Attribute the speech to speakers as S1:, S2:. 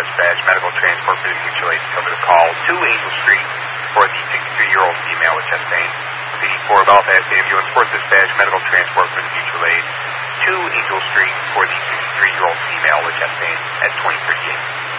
S1: Dispatch, medical transport for the mutual aid. Tell me to call 2 Angel Street for the 63-year-old female with chest pain. The Fort Belfast Ambulance Sports Dispatch, medical transport for the mutual aid. 2 Angel Street for the 63-year-old female with chest pain at 2038.